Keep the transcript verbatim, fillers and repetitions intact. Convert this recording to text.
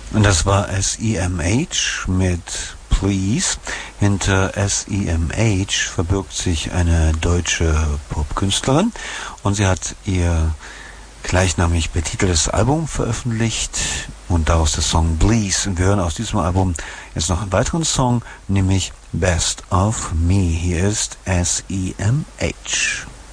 Und das war S E M H mit Please. Hinter S E M H verbirgt sich eine deutsche Popkünstlerin und sie hat ihr gleichnamig betiteltes Album veröffentlicht und daraus der Song Please. Und wir hören aus diesem Album jetzt noch einen weiteren Song, nämlich Best of Me. Hier ist S E M H.